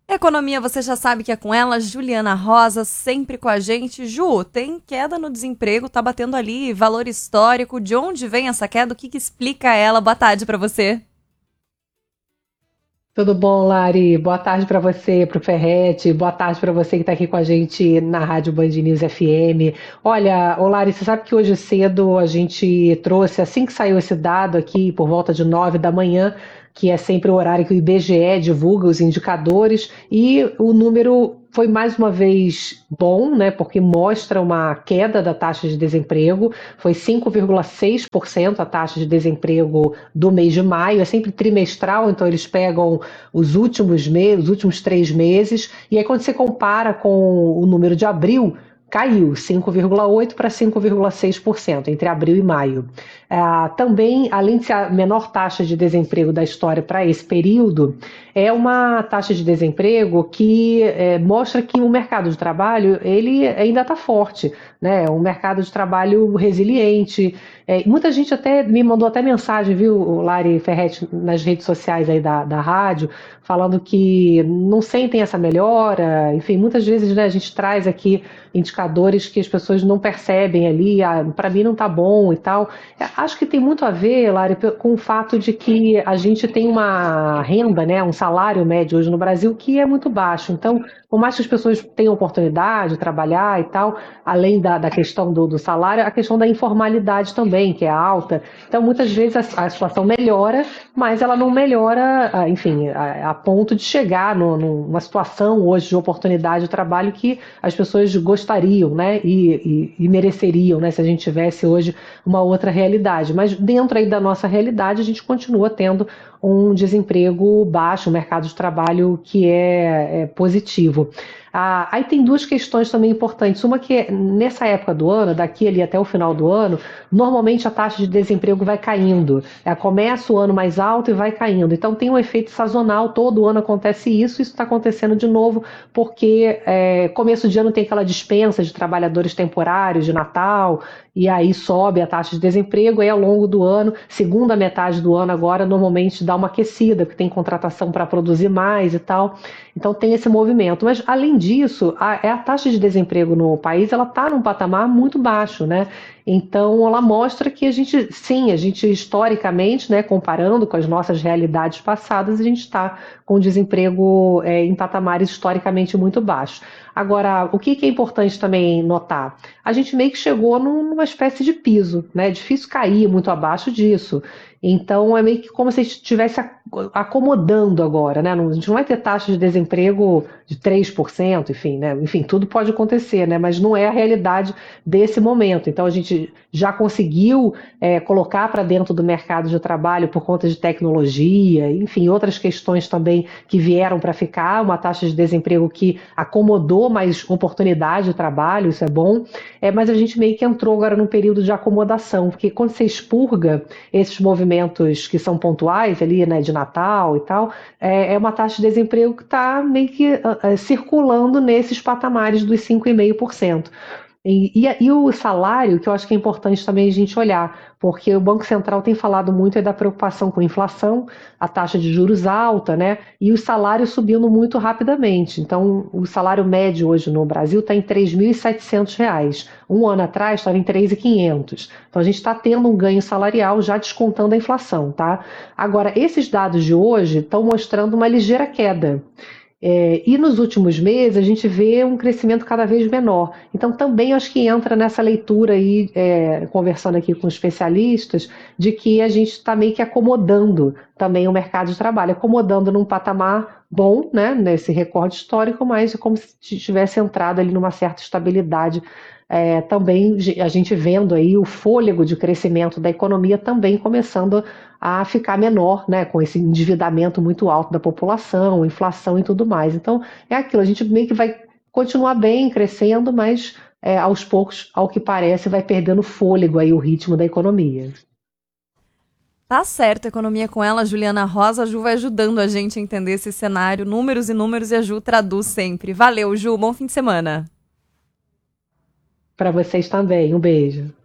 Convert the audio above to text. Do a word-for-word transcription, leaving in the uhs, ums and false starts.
Economia, você já sabe que é com ela, Juliana Rosa, sempre com a gente. Ju, tem queda no desemprego, tá batendo ali valor histórico. De onde vem essa queda? O que que explica ela? Boa tarde para você. Tudo bom, Lari? Boa tarde para você, para o Ferrete. Boa tarde para você que está aqui com a gente na Rádio Band News F M. Olha, ô Lari, você sabe que hoje cedo a gente trouxe, assim que saiu esse dado aqui, por volta de nove da manhã, que é sempre o horário que o I B G E divulga os indicadores, e o número foi mais uma vez bom, né? Porque mostra uma queda da taxa de desemprego. Foi cinco vírgula seis por cento a taxa de desemprego do mês de maio. É sempre trimestral, então eles pegam os últimos meses, os últimos três meses, e aí quando você compara com o número de abril, caiu cinco vírgula oito por cento para cinco vírgula seis por cento entre abril e maio. Ah, também, além de ser a menor taxa de desemprego da história para esse período, é uma taxa de desemprego que é, mostra que o mercado de trabalho ele ainda está forte, né? É um mercado de trabalho resiliente. É, muita gente até me mandou até mensagem, viu, Lari Ferretti, nas redes sociais aí da, da rádio, falando que não sentem essa melhora. Enfim, muitas vezes, né, a gente traz aqui indicadores que as pessoas não percebem ali, ah, para mim não está bom e tal. Acho que tem muito a ver, Lari, com o fato de que a gente tem uma renda, né, um salário médio hoje no Brasil que é muito baixo. Então, por mais que as pessoas tenham oportunidade de trabalhar e tal, além da, da questão do, do salário, a questão da informalidade também, que é alta. Então, muitas vezes a, a situação melhora, mas ela não melhora, ah, enfim, a, a ponto de chegar no, numa situação hoje de oportunidade de trabalho que as pessoas gostariam, né, e, e, e mereceriam, né, se a gente tivesse hoje uma outra realidade. Mas dentro aí da nossa realidade, a gente continua tendo um desemprego baixo, um mercado de trabalho que é, é positivo. Ah, aí tem duas questões também importantes. Uma que é, nessa época do ano, daqui ali até o final do ano, normalmente a taxa de desemprego vai caindo. É, começa o ano mais alto e vai caindo. Então tem um efeito sazonal, todo ano acontece isso, isso está acontecendo de novo, porque é, começo de ano tem aquela dispensa de trabalhadores temporários de Natal, e aí sobe a taxa de desemprego, e ao longo do ano, segunda metade do ano agora, normalmente dá uma aquecida, porque tem contratação para produzir mais e tal. Então tem esse movimento. Mas além disso, a, a taxa de desemprego no país ela está num patamar muito baixo, né? Então ela mostra que a gente, sim, a gente historicamente, né, comparando com as nossas realidades passadas, a gente está com desemprego é, em patamares historicamente muito baixos. Agora, o que, que é importante também notar? A gente meio que chegou numa espécie de piso, né? É difícil cair muito abaixo disso. Então é meio que como se a gente estivesse acomodando agora, né? A gente não vai ter taxa de desemprego de três por cento, enfim, né? Enfim, tudo pode acontecer, né? Mas não é a realidade desse momento. Então a gente já conseguiu é, colocar para dentro do mercado de trabalho por conta de tecnologia, enfim, outras questões também que vieram para ficar, uma taxa de desemprego que acomodou mais oportunidade de trabalho, isso é bom, é, mas a gente meio que entrou agora num período de acomodação, porque quando você expurga esses movimentos que são pontuais ali, né, de Natal e tal, é, é uma taxa de desemprego que está meio que uh, circulando nesses patamares dos cinco vírgula cinco por cento. E, e, e o salário, que eu acho que é importante também a gente olhar, porque o Banco Central tem falado muito é da preocupação com a inflação, a taxa de juros alta, né? E os salários subindo muito rapidamente. Então, o salário médio hoje no Brasil está em três mil e setecentos reais. Um ano atrás estava em três mil e quinhentos. Então, a gente está tendo um ganho salarial já descontando a inflação, tá? Agora, esses dados de hoje estão mostrando uma ligeira queda. É, e nos últimos meses a gente vê um crescimento cada vez menor. Então também acho que entra nessa leitura aí, é, conversando aqui com especialistas, de que a gente está meio que acomodando também o mercado de trabalho, acomodando num patamar bom, né, nesse recorde histórico, mas como se tivesse entrado ali numa certa estabilidade. É, também a gente vendo aí o fôlego de crescimento da economia também começando a ficar menor, né, com esse endividamento muito alto da população, inflação e tudo mais. Então, é aquilo, a gente meio que vai continuar bem, crescendo, mas é, aos poucos, ao que parece, vai perdendo fôlego aí o ritmo da economia. Tá certo, Economia com ela, Juliana Rosa. A Ju vai ajudando a gente a entender esse cenário, números e números, e a Ju traduz sempre. Valeu, Ju, bom fim de semana. Para vocês também, um beijo.